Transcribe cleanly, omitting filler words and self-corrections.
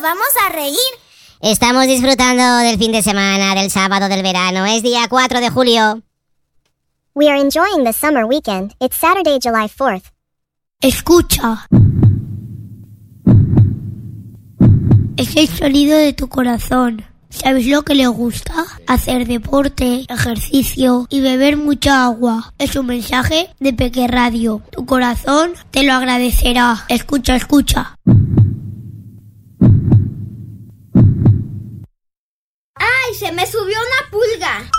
vamos a reír. Estamos disfrutando del fin de semana, del sábado del verano. Es día 4 de julio. We are enjoying the summer weekend. It's Saturday, July 4th. Escucha. Es el sonido de tu corazón. ¿Sabes lo que le gusta? Hacer deporte, ejercicio y beber mucha agua. Es un mensaje de Peque Radio. Tu corazón te lo agradecerá. Escucha, escucha. ¡Ay, se me subió una pulga!